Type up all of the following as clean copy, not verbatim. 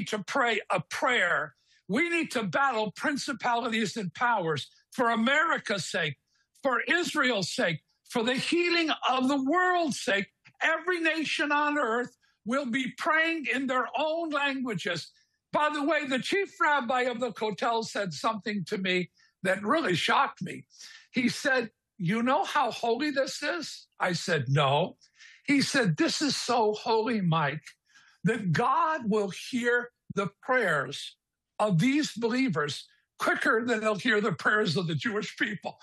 to pray a prayer. We need to battle principalities and powers for America's sake, for Israel's sake, for the healing of the world's sake. Every nation on earth will be praying in their own languages. By the way, the chief rabbi of the Kotel said something to me that really shocked me. He said, "You know how holy this is?" I said, "No." He said, "This is so holy, Mike, that God will hear the prayers of these believers quicker than they'll hear the prayers of the Jewish people."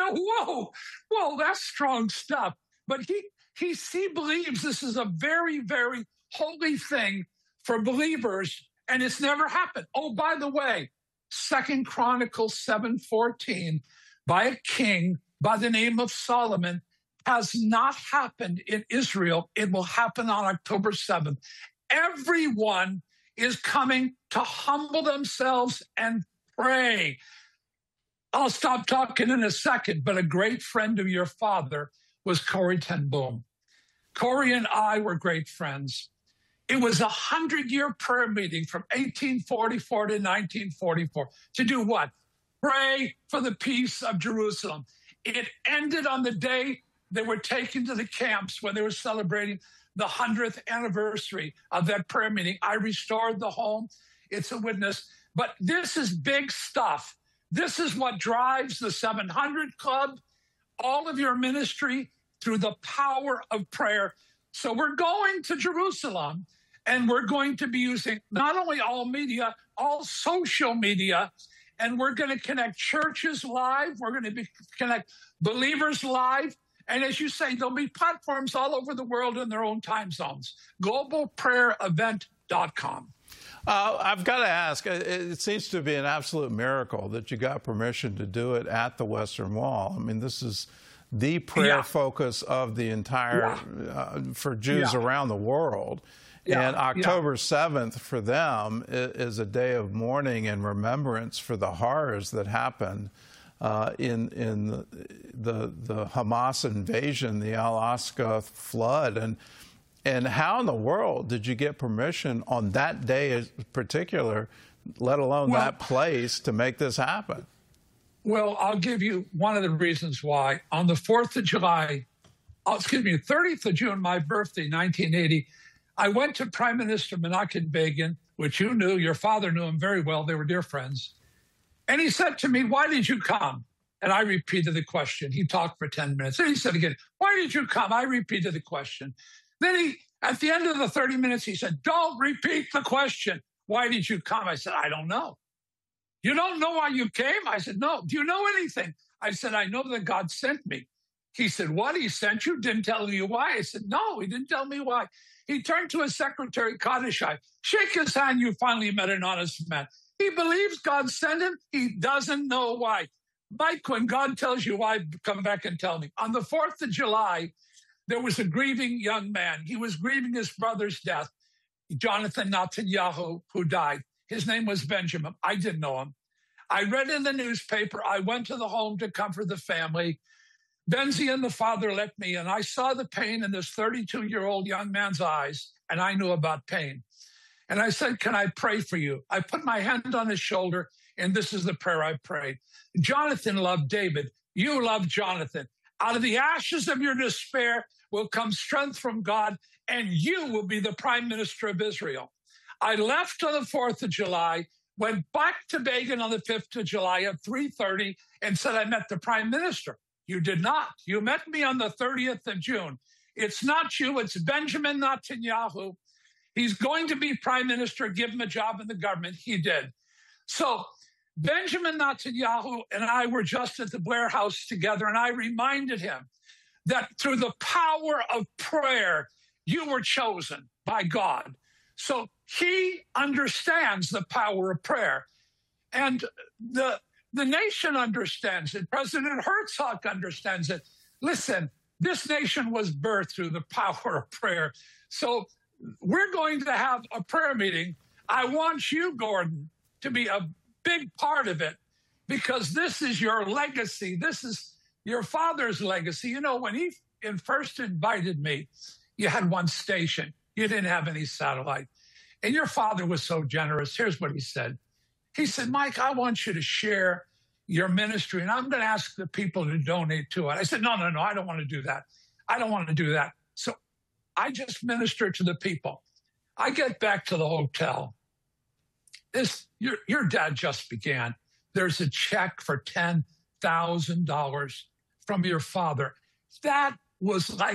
Whoa, that's strong stuff. But he believes this is a very, very holy thing for believers, and it's never happened. Oh, by the way, 2 Chronicles 7:14, by a king by the name of Solomon, has not happened in Israel. It will happen on October 7th. Everyone is coming to humble themselves and pray. I'll stop talking in a second, but a great friend of your father was Corrie ten Boom. Corrie and I were great friends. It was a 100-year prayer meeting from 1844 to 1944. To do what? Pray for the peace of Jerusalem. It ended on the day they were taken to the camps when they were celebrating the 100th anniversary of that prayer meeting. I restored the home. It's a witness. But this is big stuff. This is what drives the 700 Club, all of your ministry, through the power of prayer. So we're going to Jerusalem, and we're going to be using not only all media, all social media, and we're going to connect churches live. We're going to connect believers live. And as you say, there'll be platforms all over the world in their own time zones. globalprayerevent.com. I've got to ask, it seems to be an absolute miracle that you got permission to do it at the Western Wall. I mean, this is the prayer focus of the entire, for Jews around the world. And October 7th for them is a day of mourning and remembrance for the horrors that happened in the Hamas invasion, the Al-Aqsa flood. And how in the world did you get permission on that day in particular, let alone that place, to make this happen? Well, I'll give you one of the reasons why. On the 4th of July, 30th of June, my birthday, 1980, I went to Prime Minister Menachem Begin, which you knew, your father knew him very well. They were dear friends. And he said to me, "Why did you come?" And I repeated the question. He talked for 10 minutes. And he said again, "Why did you come?" I repeated the question. Then at the end of the 30 minutes, he said, "Don't repeat the question. Why did you come?" I said, "I don't know." "You don't know why you came?" I said, "No." "Do you know anything?" I said, "I know that God sent me." He said, "What? He sent you? Didn't tell you why?" I said, "No, he didn't tell me why." He turned to his secretary, Kadishai. "Shake his hand. You finally met an honest man." He believes God sent him. He doesn't know why. Mike, when God tells you why, come back and tell me. On the 4th of July, there was a grieving young man. He was grieving his brother's death, Jonathan Netanyahu, who died. His name was Benjamin. I didn't know him. I read in the newspaper. I went to the home to comfort the family. Benzi and the father left me, and I saw the pain in this 32-year-old young man's eyes, and I knew about pain. And I said, "Can I pray for you?" I put my hand on his shoulder, and this is the prayer I prayed. Jonathan loved David. You love Jonathan. Out of the ashes of your despair will come strength from God, and you will be the prime minister of Israel. I left on the 4th of July, went back to Begin on the 5th of July at 3:30 and said I met the prime minister. You did not. You met me on the 30th of June. It's not you. It's Benjamin Netanyahu. He's going to be prime minister. Give him a job in the government. He did. So Benjamin Netanyahu and I were just at the Blair House together, and I reminded him that through the power of prayer, you were chosen by God. So he understands the power of prayer. And the nation understands it. President Herzog understands it. Listen, this nation was birthed through the power of prayer. So we're going to have a prayer meeting. I want you, Gordon, to be a big part of it, because this is your legacy. This is your father's legacy. You know, when he first invited me, you had one station. You didn't have any satellite. And your father was so generous. Here's what he said. He said, Mike, I want you to share your ministry, and I'm going to ask the people to donate to it. I said, no, I don't want to do that. I don't want to do that. So I just minister to the people. I get back to the hotel. Your dad just began. There's a check for $10,000 from your father. That was like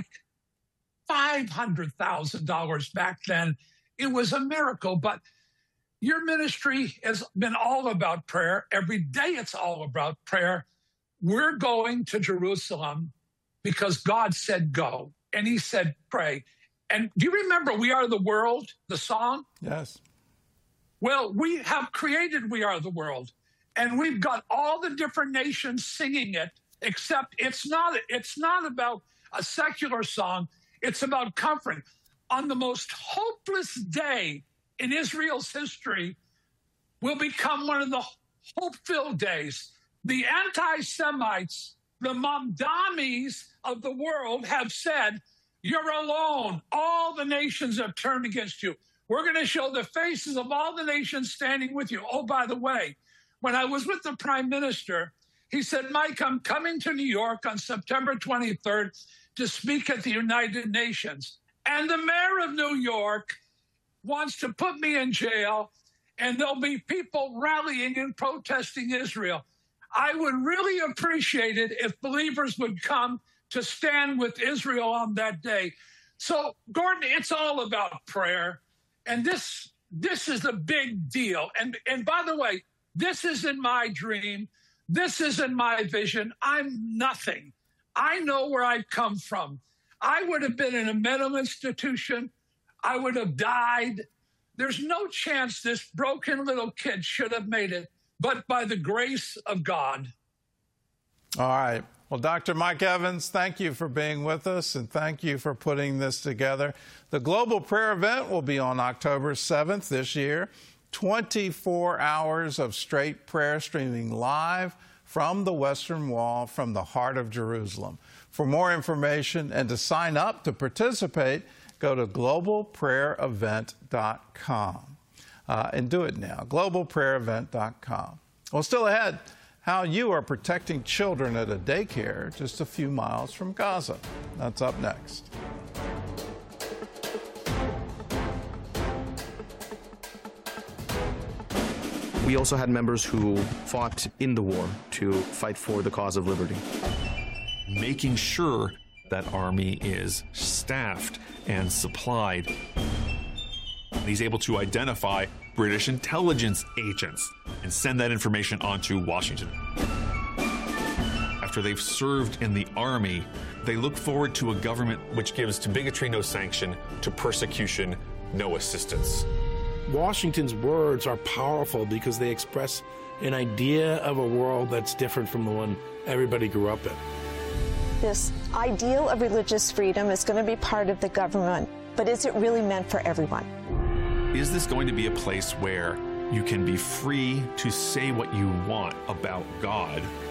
$500,000 back then. It was a miracle, but your ministry has been all about prayer. Every day it's all about prayer. We're going to Jerusalem because God said go, and he said pray. And do you remember We Are the World, the song? Yes. Well, we have created We Are the World, and we've got all the different nations singing it, except it's not about a secular song. It's about comfort. On the most hopeless day in Israel's history will become one of the hope-filled days. The anti-Semites, the Mamdamis of the world have said, you're alone. All the nations have turned against you. We're going to show the faces of all the nations standing with you. Oh, by the way, when I was with the prime minister, he said, Mike, I'm coming to New York on September 23rd to speak at the United Nations. And the mayor of New York wants to put me in jail, and there'll be people rallying and protesting Israel. I would really appreciate it if believers would come to stand with Israel on that day. So, Gordon, it's all about prayer, and this is a big deal. And by the way, this isn't my dream. This isn't my vision. I'm nothing. I know where I've come from. I would have been in a mental institution. I would have died. There's no chance this broken little kid should have made it, but by the grace of God. All right. Well, Dr. Mike Evans, thank you for being with us, and thank you for putting this together. The Global Prayer Event will be on October 7th this year. 24 hours of straight prayer streaming live from the Western Wall, from the heart of Jerusalem. For more information and to sign up to participate, go to globalprayerevent.com. And do it now, globalprayerevent.com. Well, still ahead, how you are protecting children at a daycare just a few miles from Gaza. That's up next. We also had members who fought in the war to fight for the cause of liberty. Making sure that army is staffed and supplied. He's able to identify British intelligence agents and send that information on to Washington. After they've served in the army, they look forward to a government which gives to bigotry no sanction, to persecution no assistance. Washington's words are powerful because they express an idea of a world that's different from the one everybody grew up in. This ideal of religious freedom is going to be part of the government, but is it really meant for everyone? Is this going to be a place where you can be free to say what you want about God